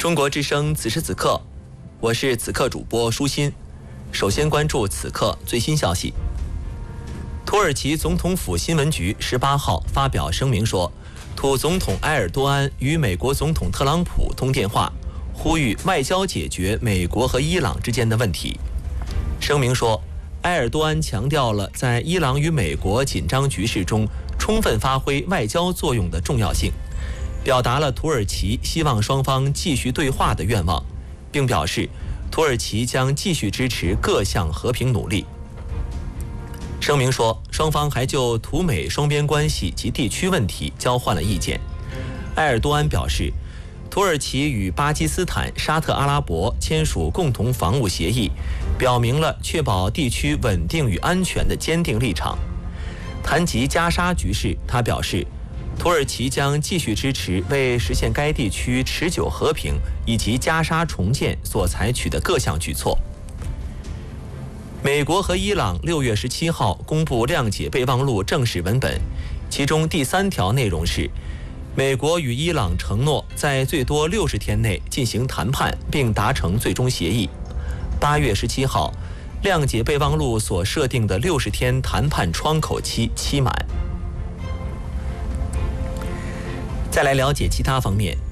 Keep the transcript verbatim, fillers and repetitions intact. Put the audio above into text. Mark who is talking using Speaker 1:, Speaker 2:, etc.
Speaker 1: 中国之声此时此刻，我是此刻主播舒心。首先关注此刻最新消息。土耳其总统府新闻局十八号发表声明说，土总统埃尔多安与美国总统特朗普通电话，呼吁外交解决美国和伊朗之间的问题。声明说，埃尔多安强调了在伊朗与美国紧张局势中充分发挥外交作用的重要性，表达了土耳其希望双方继续对话的愿望，并表示土耳其将继续支持各项和平努力。声明说，双方还就土美双边关系及地区问题交换了意见。埃尔多安表示，土耳其与巴基斯坦、沙特阿拉伯签署共同防务协议，表明了确保地区稳定与安全的坚定立场。谈及加沙局势，他表示，土耳其将继续支持为实现该地区持久和平以及加沙重建所采取的各项举措。美国和伊朗六月十七号公布谅解备忘录正式文本，其中第三条内容是，美国与伊朗承诺在最多六十天内进行谈判，并达成最终协议。八月十七号，谅解备忘录所设定的六十天谈判窗口期期满。再来了解其他方面。